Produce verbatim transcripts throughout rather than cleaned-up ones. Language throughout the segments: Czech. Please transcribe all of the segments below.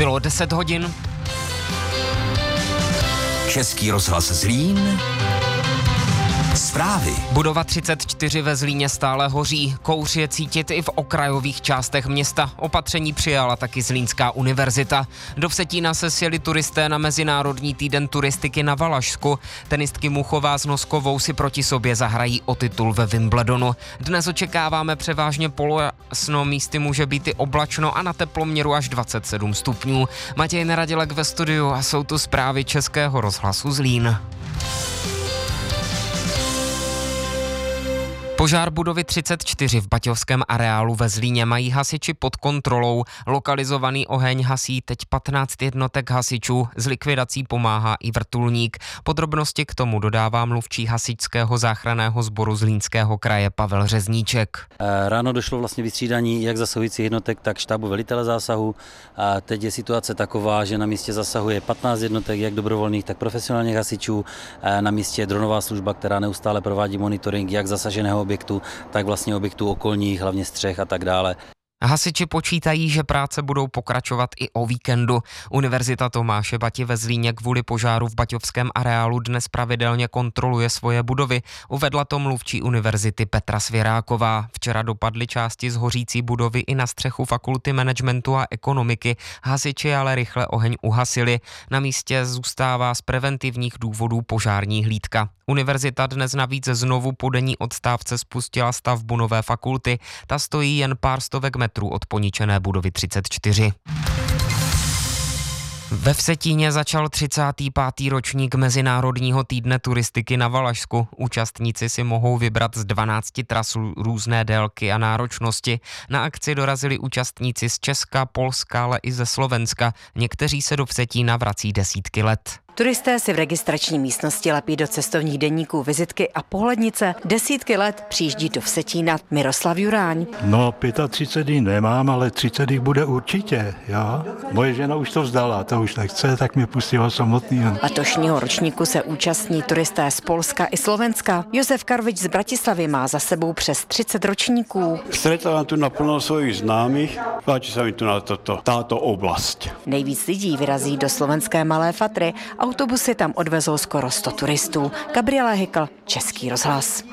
Bylo deset hodin. Český rozhlas Zlín. Zprávy. Budova třicet čtyři ve Zlíně stále hoří. Kouř je cítit i v okrajových částech města. Opatření přijala taky Zlínská univerzita. Do Vsetína se sjeli turisté na Mezinárodní týden turistiky na Valašsku. Tenistky Muchová s Noskovou si proti sobě zahrají o titul ve Wimbledonu. Dnes očekáváme převážně polojasno, místy může být i oblačno a na teploměru až dvacet sedm stupňů. Matěj Neradilek ve studiu a jsou tu zprávy Českého rozhlasu Zlín. Požár budovy třicet čtyři v Baťovském areálu ve Zlíně mají hasiči pod kontrolou. Lokalizovaný oheň hasí teď patnáct jednotek hasičů. S likvidací pomáhá i vrtulník. Podrobnosti k tomu dodává mluvčí hasičského záchranného sboru Zlínského kraje Pavel Řezníček. Ráno došlo vlastně vystřídání jak zasahujících jednotek, tak štábu velitele zásahu. A teď je situace taková, že na místě zasahuje patnáct jednotek, jak dobrovolných, tak profesionálních hasičů. Na místě je dronová služba, která neustále provádí monitoring jak zasaženého objektu, tak vlastně objektů okolních, hlavně střech a tak dále. Hasiči počítají, že práce budou pokračovat i o víkendu. Univerzita Tomáše Bati ve Zlíně kvůli požáru v baťovském areálu dnes pravidelně kontroluje svoje budovy. Uvedla to mluvčí univerzity Petra Svěráková. Včera dopadly části z hořící budovy i na střechu fakulty managementu a ekonomiky. Hasiči ale rychle oheň uhasili. Na místě zůstává z preventivních důvodů požární hlídka. Univerzita dnes navíc znovu po denní odstávce spustila stavbu nové fakulty. Ta stojí jen pár stovek metrů od poničené budovy třicet čtyři. Ve Vsetíně začal třicátý pátý ročník Mezinárodního týdne turistiky na Valašsku. Účastníci si mohou vybrat z dvanácti tras různé délky a náročnosti. Na akci dorazili účastníci z Česka, Polska, ale i ze Slovenska. Někteří se do Vsetína vrací desítky let. Turisté si v registrační místnosti lepí do cestovních deníků vizitky a pohlednice. Desítky let přijíždí do Vsetína Miroslav Juráň. No, třicet pět dní nemám, ale třicet jich bude určitě, jo. Moje žena už to vzdala, to už nechce, tak mě pustila samotný. Letošního ročníku se účastní turisté z Polska i Slovenska. Josef Karvič z Bratislavy má za sebou přes třicet ročníků. Stretávám tu naplno svojich známých, páči sa mi tu na toto, táto oblast. Nejvíc lidí vyrazí do slovenské Malé Fatry. Autobusy tam odvezou skoro sto turistů. Gabriela Hykl, Český rozhlas.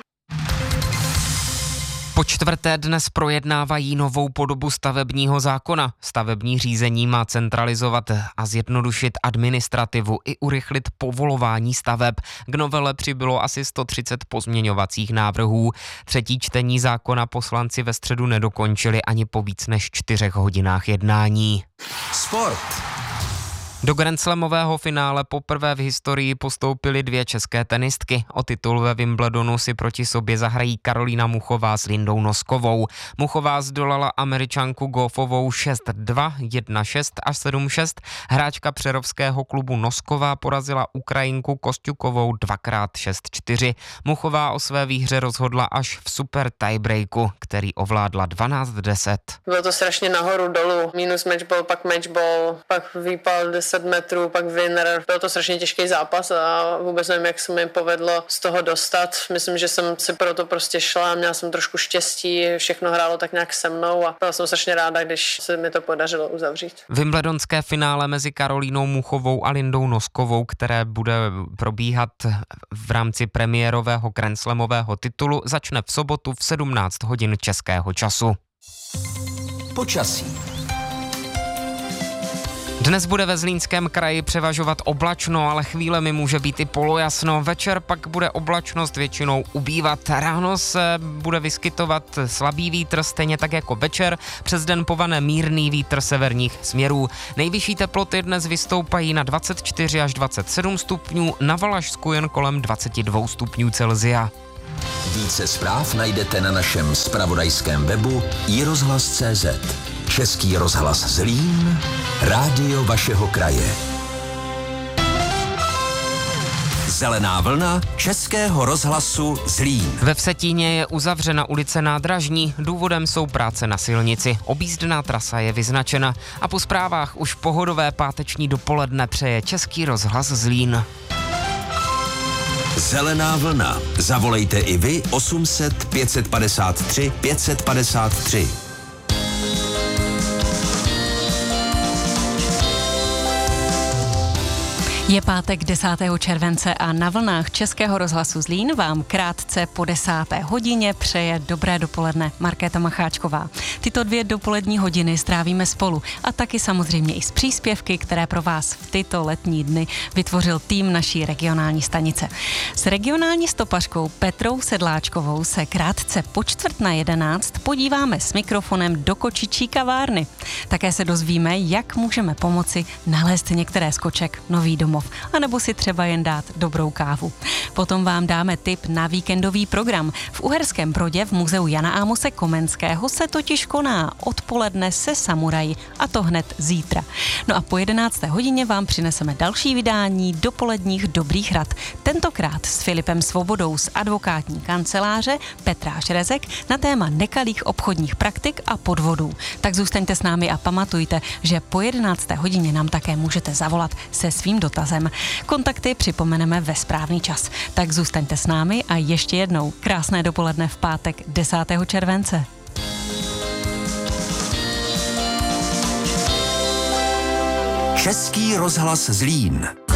Po čtvrté dnes projednávají novou podobu stavebního zákona. Stavební řízení má centralizovat a zjednodušit administrativu i urychlit povolování staveb. K novele přibylo asi sto třicet pozměňovacích návrhů. Třetí čtení zákona poslanci ve středu nedokončili ani po víc než čtyřech hodinách jednání. Sport. Do grandslamového finále poprvé v historii postoupily dvě české tenistky. O titul ve Wimbledonu si proti sobě zahrají Karolína Muchová s Lindou Noskovou. Muchová zdolala Američanku Goffovou šest dva, jedna šest a sedm šest. Hráčka přerovského klubu Nosková porazila Ukrajinku Kosťukovou dvakrát šest čtyři. Muchová o své výhře rozhodla až v super tiebreaku, který ovládla dvanáct deset. Bylo to strašně nahoru dolů. Minus matchball, pak matchball, pak výpal deset metrů, pak winner. Byl to strašně těžký zápas a vůbec nevím, jak se mi povedlo z toho dostat. Myslím, že jsem si pro to prostě šla, měla jsem trošku štěstí, všechno hrálo tak nějak se mnou a byla jsem strašně ráda, když se mi to podařilo uzavřít. Wimbledonské finále mezi Karolínou Muchovou a Lindou Noskovou, které bude probíhat v rámci premiérového grandslamového titulu, začne v sobotu v sedmnáct hodin českého času. Počasí. Dnes bude ve Zlínském kraji převažovat oblačno, ale chvílemi může být i polojasno. Večer pak bude oblačnost většinou ubývat. Ráno se bude vyskytovat slabý vítr, stejně tak jako večer. Přes den povane mírný vítr severních směrů. Nejvyšší teploty dnes vystoupají na dvacet čtyři až dvacet sedm stupňů, na Valašsku jen kolem dvacet dva stupňů Celsia. Více zpráv najdete na našem zpravodajském webu i rozhlas tečka cé zet. Český rozhlas Zlín, rádio vašeho kraje. Zelená vlna Českého rozhlasu Zlín. Ve Vsetíně je uzavřena ulice Nádražní, důvodem jsou práce na silnici. Objízdná trasa je vyznačena a po zprávách už pohodové páteční dopoledne přeje Český rozhlas Zlín. Zelená vlna. Zavolejte i vy osm set pět padesát tři pět padesát tři. Je pátek desátého července a na vlnách Českého rozhlasu Zlín vám krátce po desáté hodině přeje dobré dopoledne Markéta Macháčková. Tyto dvě dopolední hodiny strávíme spolu a taky samozřejmě i s příspěvky, které pro vás v tyto letní dny vytvořil tým naší regionální stanice. S regionální stopařkou Petrou Sedláčkovou se krátce po čtvrt na jedenáct podíváme s mikrofonem do kočičí kavárny. Také se dozvíme, jak můžeme pomoci nalézt některé z koček nový domov, anebo si třeba jen dát dobrou kávu. Potom vám dáme tip na víkendový program. V Uherském Brodě v muzeu Jana Ámose Komenského se totiž koná odpoledne se samuraji, a to hned zítra. No a po jedenácté hodině vám přineseme další vydání dopoledních dobrých rad. Tentokrát s Filipem Svobodou z advokátní kanceláře Petráš Rezek na téma nekalých obchodních praktik a podvodů. Tak zůstaňte s námi a pamatujte, že po jedenácté hodině nám také můžete zavolat se svým dotazem. Kontakty připomeneme ve správný čas. Tak zůstaňte s námi a ještě jednou krásné dopoledne v pátek desátého července. Český rozhlas Zlín.